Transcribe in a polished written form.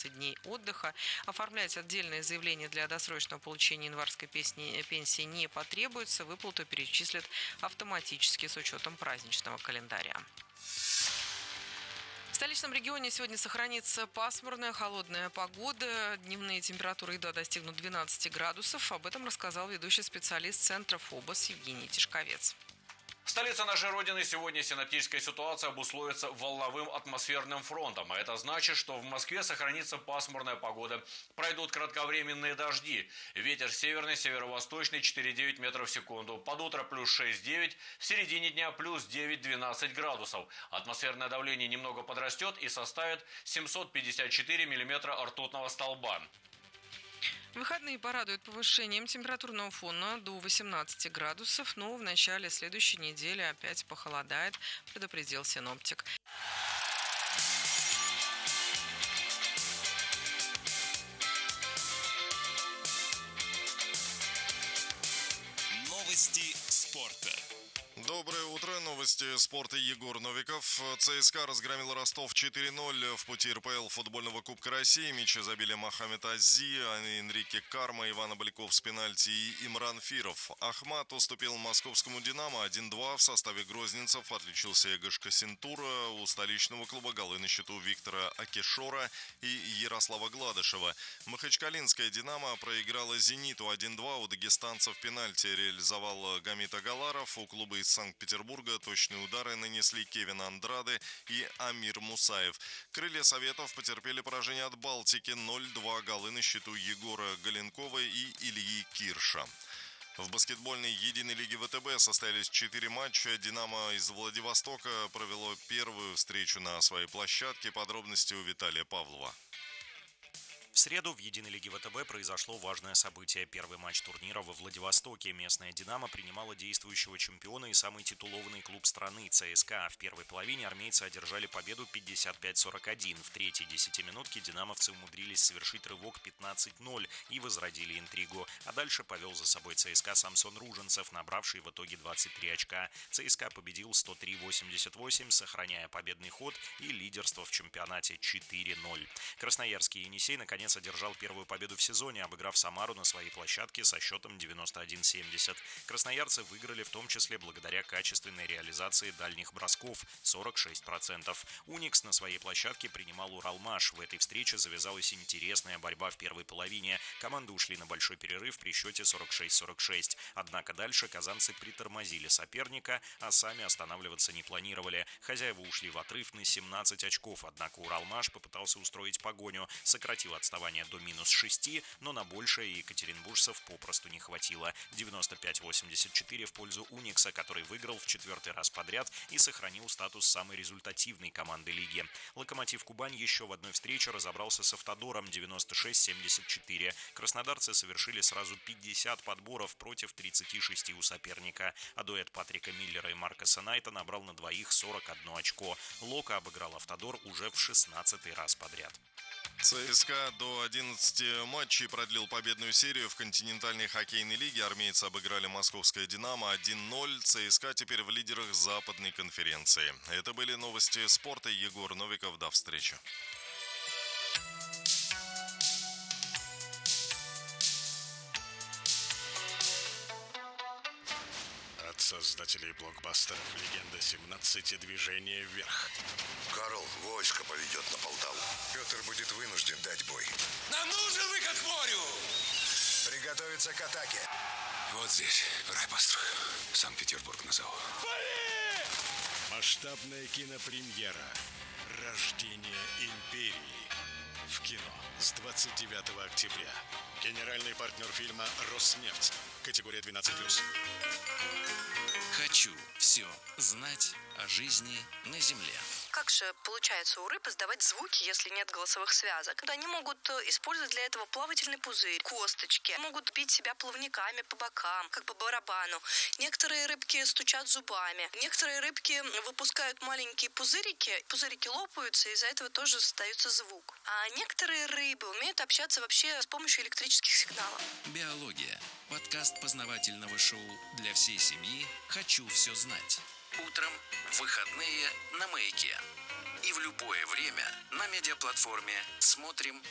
15 дней отдыха. Оформлять отдельное заявление для досрочного получения январской пенсии не потребуется. Выплату перечислят автоматически с учетом праздничного календаря. В столичном регионе сегодня сохранится пасмурная, холодная погода. Дневные температуры достигнут 12 градусов. Об этом рассказал ведущий специалист Центра ФОБОС Евгений Тишковец. В столице нашей Родины сегодня синоптическая ситуация обусловится волновым атмосферным фронтом. А это значит, что в Москве сохранится пасмурная погода. Пройдут кратковременные дожди. Ветер северный, северо-восточный 4,9 метров в секунду. Под утро плюс 6,9, в середине дня плюс 9-12 градусов. Атмосферное давление немного подрастет и составит 754 миллиметра ртутного столба. Выходные порадуют повышением температурного фона до 18 градусов, но в начале следующей недели опять похолодает, предупредил синоптик. Новости спорта. Доброе утро. Новости спорта. Егор Новиков. ЦСКА разгромил Ростов 4-0 в пути РПЛ футбольного Кубка России. Мячи забили Мохаммед Ази, Энрике Карма, Иван Обликов с пенальти и Имран Фиров. Ахмат уступил московскому «Динамо» 1-2. В составе грозненцев отличился Эгошка Синтура. У столичного клуба голы на счету Виктора Акишора и Ярослава Гладышева. Махачкалинская «Динамо» проиграла «Зениту» 1-2. У дагестанцев пенальти реализовал Гамит Агаларов. У клуба из Санкт-Петербурга точные удары нанесли Кевин Андраде и Амир Мусаев. Крылья Советов потерпели поражение от Балтики 0-2. Голы на счету Егора Галенкова и Ильи Кирша. В баскетбольной единой лиге ВТБ состоялись 4 матча. «Динамо» из Владивостока провело первую встречу на своей площадке. Подробности у Виталия Павлова. В среду в единой лиге ВТБ произошло важное событие. Первый матч турнира во Владивостоке. Местная «Динамо» принимала действующего чемпиона и самый титулованный клуб страны ЦСКА. В первой половине армейцы одержали победу 55-41. В третьей десятиминутке динамовцы умудрились совершить рывок 15-0 и возродили интригу. А дальше повел за собой ЦСКА Самсон Руженцев, набравший в итоге 23 очка. ЦСКА победил 103-88, сохраняя победный ход и лидерство в чемпионате 4-0. Красноярский «Енисей» наконец одержал первую победу в сезоне, обыграв Самару на своей площадке со счетом 91-70. Красноярцы выиграли в том числе благодаря качественной реализации дальних бросков 46%. «Уникс» на своей площадке принимал «Уралмаш». В этой встрече завязалась интересная борьба в первой половине. Команды ушли на большой перерыв при счете 46-46. Однако дальше казанцы притормозили соперника, а сами останавливаться не планировали. Хозяева ушли в отрыв на 17 очков, однако «Уралмаш» попытался устроить погоню, сократил отставание до -6, но на большее екатеринбуржцев попросту не хватило. 95-84 в пользу «Уникса», который выиграл в 4-й раз подряд и сохранил статус самой результативной команды лиги. «Локомотив Кубань» еще в одной встрече разобрался с «Автодором» 96-74. Краснодарцы совершили сразу 50 подборов против 36 у соперника, а дуэт Патрика Миллера и Маркоса Найта набрал на двоих 41 очко. «Лока» обыграл «Автодор» уже в 16-й раз подряд. ЦСКА до 11 матчей продлил победную серию в континентальной хоккейной лиге. Армейцы обыграли московское «Динамо» 1-0. ЦСКА теперь в лидерах западной конференции. Это были новости спорта. Егор Новиков. До встречи. От создателей блокбастеров «Легенда 17» «Движение вверх». Карл войско поведет на Полтаву. Петр будет вынужден дать бой. Нам нужен выход к морю! Приготовиться к атаке. Вот здесь рай построю. Санкт-Петербург назову. Масштабная кинопремьера «Рождение империи» в кино с 29 октября. Генеральный партнер фильма «Роснефть». Категория 12+. Хочу все знать о жизни на Земле. Как же получается у рыб издавать звуки, если нет голосовых связок? Они могут использовать для этого плавательный пузырь, косточки, могут бить себя плавниками по бокам, как по барабану. Некоторые рыбки стучат зубами, некоторые рыбки выпускают маленькие пузырики лопаются, и из-за этого тоже создается звук. А некоторые рыбы умеют общаться вообще с помощью электрических сигналов. Биология. Подкаст познавательного шоу для всей семьи «Хочу все знать». Утром в выходные на Маяке. И в любое время на медиаплатформе «Смотрим,